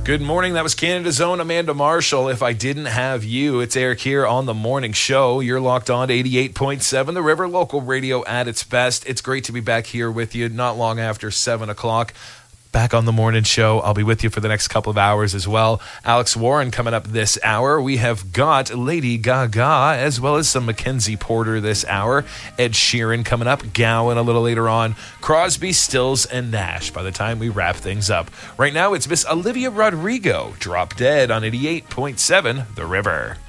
Good morning. That was Canada's own Amanda Marshall. If I Didn't Have You, it's Eric here on the morning show. You're locked on to 88.7, The River, local radio at its best. It's great to be back here with you not long after 7 o'clock. Back on the morning show. I'll be with you for the next couple of hours as well. Alex Warren coming up this hour. We have got Lady Gaga as well as some Mackenzie Porter this hour. Ed Sheeran coming up. Gowan a little later on. Crosby, Stills, and Nash by the time we wrap things up. Right now it's Miss Olivia Rodrigo. Drop Dead on 88.7 The River.